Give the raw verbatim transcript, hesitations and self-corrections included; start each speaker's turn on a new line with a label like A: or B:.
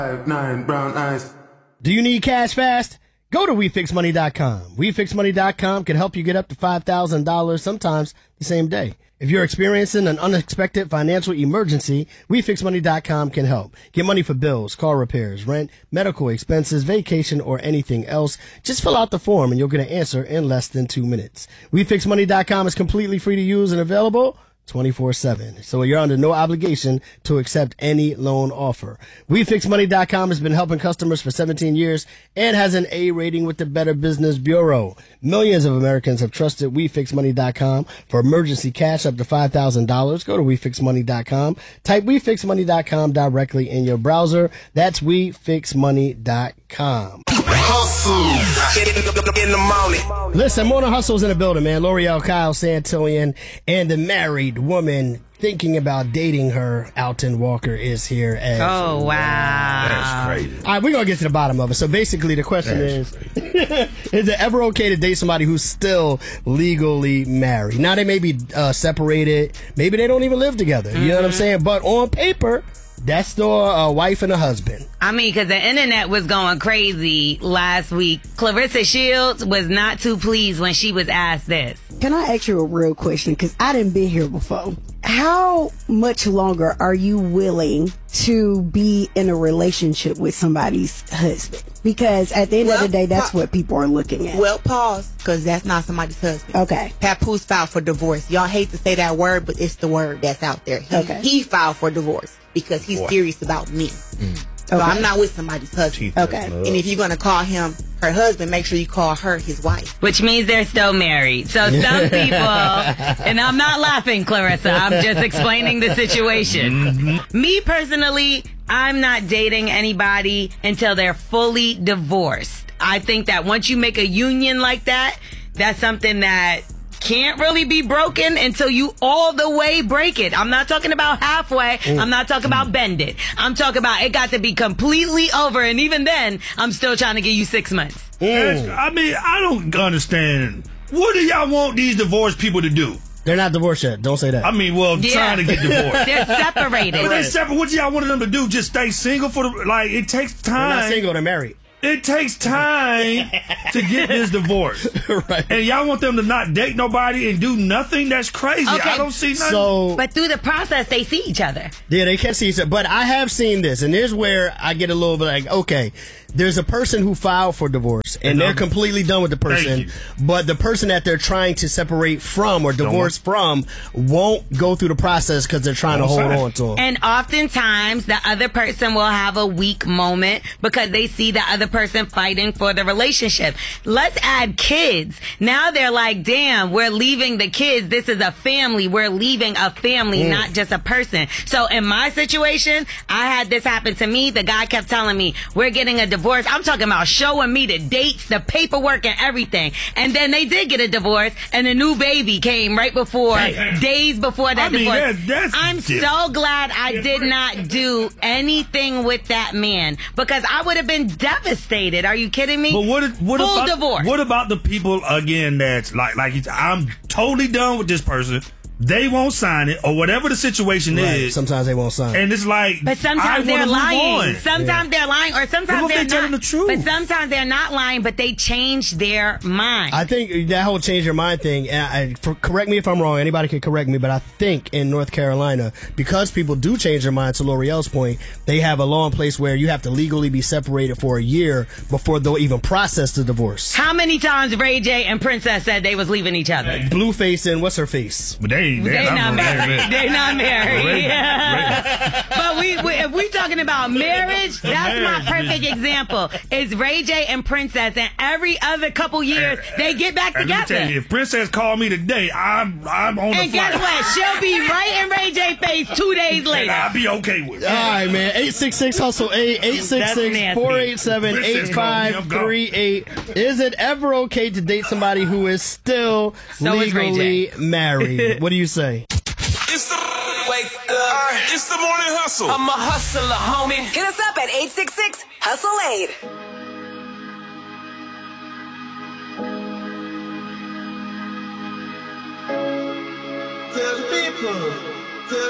A: Five, nine, brown eyes.
B: Do you need cash fast? Go to we fix money dot com. we fix money dot com can help you get up to five thousand dollars, sometimes the same day. If you're experiencing an unexpected financial emergency, we fix money dot com can help. Get money for bills, car repairs, rent, medical expenses, vacation, or anything else. Just fill out the form and you'll get an answer in less than two minutes. we fix money dot com is completely free to use and available twenty-four seven. So you're under no obligation to accept any loan offer. we fix money dot com has been helping customers for seventeen years and has an A rating with the Better Business Bureau. Millions of Americans have trusted we fix money dot com for emergency cash up to five thousand dollars. Go to we fix money dot com. Type we fix money dot com directly in your browser. That's we fix money dot com.
C: Hustle in the morning.
B: Listen, Mona Hustle's in the building, man. L'Oreal, Kyle Santillan, and the married woman thinking about dating her, Alton Walker, is here. As
D: oh, wow.
E: That's crazy.
B: All right, we're going to get to the bottom of it. So basically the question
E: That's
B: is, is it ever okay to date somebody who's still legally married? Now, they may be uh, separated. Maybe they don't even live together. Mm-hmm. You know what I'm saying? But on paper, that's still a wife and a husband.
D: I mean, because the internet was going crazy last week. Clarissa Shields was not too pleased when she was asked this.
F: Can I ask you a real question? Because I didn't be here before. How much longer are you willing to be in a relationship with somebody's husband? Because at the end well, of the day, that's pa- what people are looking at.
G: Well, pause, because that's not somebody's husband.
F: Okay.
G: Papoose filed for divorce. Y'all hate to say that word, but it's the word that's out there. He,
F: okay.
G: He filed for divorce because he's Boy. serious about me. Mm. So okay. I'm not with somebody's husband.
F: Okay.
G: And if you're going to call him her husband, make sure you call her his wife.
D: Which means they're still married. So some people, and I'm not laughing, Clarissa, I'm just explaining the situation. Mm-hmm. Me personally, I'm not dating anybody until they're fully divorced. I think that once you make a union like that, that's something that can't really be broken until you all the way break it. I'm not talking about halfway. Mm. I'm not talking about bend it. I'm talking about it got to be completely over. And even then, I'm still trying to give you six months.
E: Mm. I mean, I don't understand. What do y'all want these divorced people to do?
B: They're not divorced yet. Don't say that.
E: I mean, well,
D: yeah.
E: trying to get divorced.
D: They're separated.
E: But they're separate. What y'all wanted them to do? Just stay single for the, like, it takes time.
B: They're not single, they're married.
E: It takes time to get this divorce.
B: Right.
E: And y'all want them to not date nobody and do nothing? That's crazy.
D: Okay.
E: I don't see nothing.
B: So,
D: but through the process, they see each other.
B: Yeah, they can see each other. But I have seen this, and here's where I get a little bit like, okay, there's a person who filed for divorce, and they're completely done with the person, but the person that they're trying to separate from or divorce from won't go through the process because they're trying to hold on to them.
D: And oftentimes, the other person will have a weak moment because they see the other person fighting for the relationship. Let's add kids. Now they're like, damn, we're leaving the kids. This is a family. We're leaving a family, mm. not just a person. So in my situation, I had this happen to me. The guy kept telling me, we're getting a divorce. I'm talking about showing me the dates, the paperwork, and everything. And then they did get a divorce, and a new baby came right before, hey, days before that
E: I mean,
D: divorce.
E: That, that's
D: I'm
E: different.
D: so glad I did not do anything with that man because I would have been devastated. Are you kidding me?
E: But what? What
D: Full
E: about
D: divorce.
E: What about the people again? That's like, like I'm totally done with this person. They won't sign it, or whatever the situation
B: right.
E: is.
B: Sometimes they won't sign.
E: And it's like,
D: but sometimes they're lying. Sometimes
E: yeah.
D: they're lying, or sometimes they're
E: they
D: not.
E: telling the truth?
D: But sometimes they're not lying, but they change their mind.
B: I think that whole change your mind thing, and I, for, correct me if I'm wrong, anybody can correct me, but I think in North Carolina, because people do change their mind, to L'Oreal's point, they have a law in place where you have to legally be separated for a year before they'll even process the divorce.
D: How many times Ray J and Princess said they was leaving each other?
B: Blueface and what's her face?
E: But they, they,
D: they not married. They're not married.
E: Ray,
D: yeah. But we, we, if we talking about marriage, that's my perfect example. Is Ray J and Princess, and every other couple years they get back
E: and
D: together.
E: Let me tell you, if Princess called me today, I'm I'm on the
D: And guess
E: flight.
D: what? She'll be right in Ray J's face two days later.
E: And I'll be okay with it.
B: All right, man. eight six six hustle eight eight six six, four eight seven, eight five three eight. Is it ever okay to date somebody who is still
D: so
B: legally
D: is
B: married? What do you say?
C: It's the wake up. It's the morning hustle. I'm a hustler, homie.
H: Hit us up at eight six six, hustle eight.